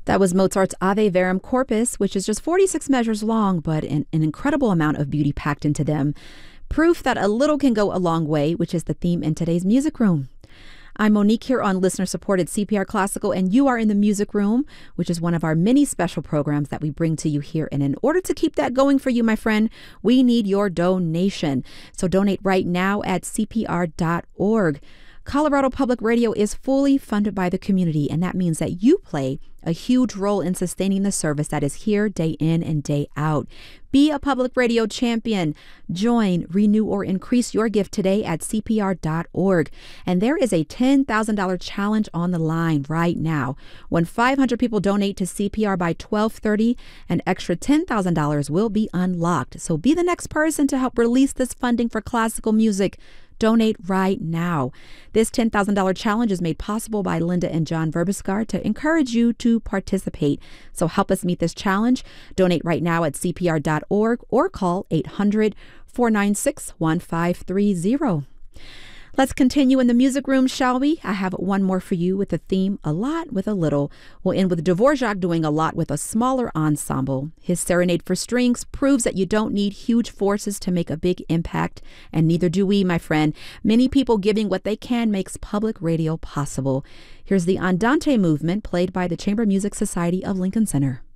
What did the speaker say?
That was Mozart's Ave Verum Corpus, which is just 46 measures long, but an incredible amount of beauty packed into them. Proof that a little can go a long way, which is the theme in today's Music Room. I'm Monique here on listener-supported CPR Classical, and you are in the Music Room, which is one of our many special programs that we bring to you here. And in order to keep that going for you, my friend, we need your donation. So donate right now at CPR.org. Colorado Public Radio is fully funded by the community, and that means that you play a huge role in sustaining the service that is here day in and day out. Be a public radio champion. Join, renew, or increase your gift today at CPR.org. And there is a $10,000 challenge on the line right now. When 500 people donate to CPR by 12:30, an extra $10,000 will be unlocked. So be the next person to help release this funding for classical music. Donate right now. This $10,000 challenge is made possible by Linda and John Verbiskar to encourage you to participate. So help us meet this challenge. Donate right now at CPR.org or call 800-496-1530. Let's continue in the Music Room, shall we? I have one more for you with the theme, A Lot with a Little. We'll end with Dvorak doing a lot with a smaller ensemble. His Serenade for Strings proves that you don't need huge forces to make a big impact, and neither do we, my friend. Many people giving what they can makes public radio possible. Here's the Andante movement played by the Chamber Music Society of Lincoln Center.